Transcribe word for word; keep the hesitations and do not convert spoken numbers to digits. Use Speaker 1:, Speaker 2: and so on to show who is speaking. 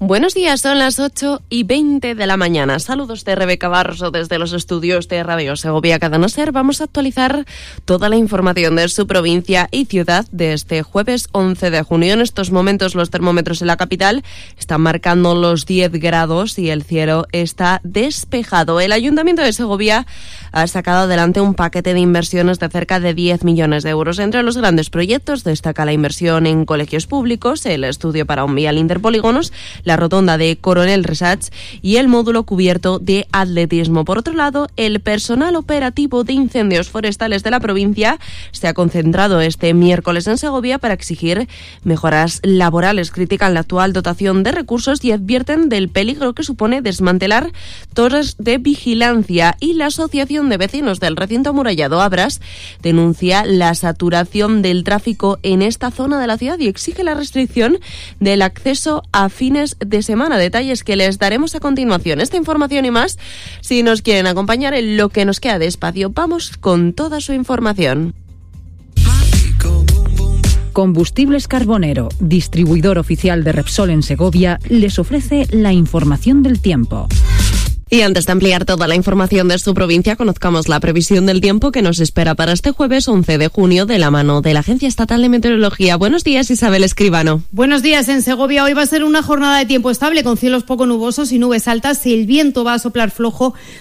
Speaker 1: Buenos días, son las ocho y veinte de la mañana. Saludos de Rebeca Barroso desde los estudios de Radio Segovia Cadena Ser. Vamos a actualizar toda la información de su provincia y ciudad de este jueves once de junio. En estos momentos los termómetros en la capital están marcando los diez grados y el cielo está despejado. El Ayuntamiento de Segovia ha sacado adelante un paquete de inversiones de cerca de diez millones de euros. Entre los grandes proyectos destaca la inversión en colegios públicos, el estudio para un vial interpolígonos, la rotonda de Coronel Resach y el módulo cubierto de atletismo. Por otro lado, el personal operativo de incendios forestales de la provincia se ha concentrado este miércoles en Segovia para exigir mejoras laborales. Critican la actual dotación de recursos y advierten del peligro que supone desmantelar torres de vigilancia. Y la Asociación de Vecinos del Recinto Amurallado Abras denuncia la saturación del tráfico en esta zona de la ciudad y exige la restricción del acceso a fines de semana. Detalles que les daremos a continuación. Esta información y más, si nos quieren acompañar en lo que nos queda de espacio, vamos con toda su información.
Speaker 2: Combustibles Carbonero, distribuidor oficial de Repsol en Segovia, les ofrece la información del tiempo.
Speaker 1: Y antes de ampliar toda la información de su provincia, conozcamos la previsión del tiempo que nos espera para este jueves once de junio de la mano de la Agencia Estatal de Meteorología. Buenos días, Isabel Escribano.
Speaker 3: Buenos días. En Segovia hoy va a ser una jornada de tiempo estable con cielos poco nubosos y nubes altas y el viento va a soplar flojo